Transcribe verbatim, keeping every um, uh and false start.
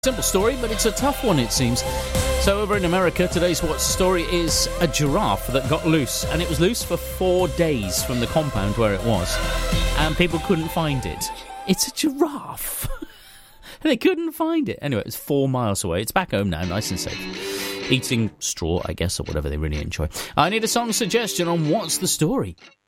Simple story, but it's a tough one, it seems. So over in America, today's What's the Story is a giraffe that got loose, and it was loose for four days from the compound where it was, and people couldn't find it. It's a giraffe. They couldn't find it. Anyway, it was four miles away. It's back home now, nice and safe. Eating straw, I guess, or whatever they really enjoy. I need a song suggestion on What's the Story.